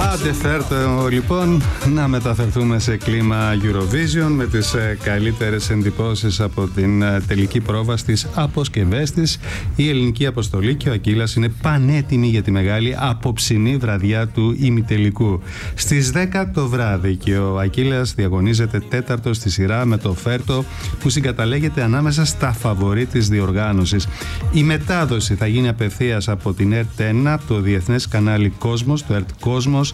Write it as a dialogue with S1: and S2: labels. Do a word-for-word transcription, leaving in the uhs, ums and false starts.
S1: Αντεφέρτω λοιπόν να μεταφερθούμε σε κλίμα Eurovision με τις ε, καλύτερες εντυπώσεις από την ε, τελική πρόβα στις αποσκευές της. Η ελληνική αποστολή και ο Ακύλας είναι πανέτοιμοι για τη μεγάλη απόψινή βραδιά του ημιτελικού. Στις δέκα το βράδυ και ο Ακύλας διαγωνίζεται τέταρτο στη σειρά με το Φέρτο που συγκαταλέγεται ανάμεσα στα φαβορί της διοργάνωσης. Η μετάδοση θα γίνει απευθείας από την ΕΡΤ ένα, το διεθνές κανάλι Κόσμος, το ΕΡΤ Κόσμος,